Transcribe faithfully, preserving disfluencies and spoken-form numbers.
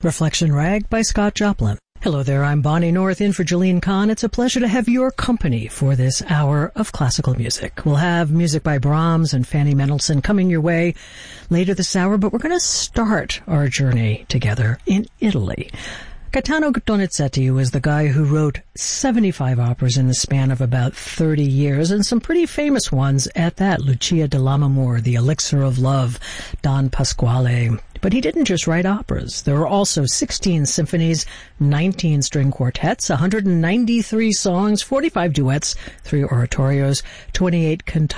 Reflection Rag by Scott Joplin. Hello there, I'm Bonnie North in for Jillian Kahn. It's a pleasure to have your company for this hour of classical music. We'll have music by Brahms and Fanny Mendelssohn coming your way later this hour, but we're going to start our journey together in Italy. Gaetano Donizetti was the guy who wrote seventy-five operas in the span of about thirty years, and some pretty famous ones at that. Lucia di Lammermoor, The Elixir of Love, Don Pasquale. But he didn't just write operas. There were also sixteen symphonies, nineteen string quartets, one hundred ninety-three songs, forty-five duets, three oratorios, twenty-eight cantatas.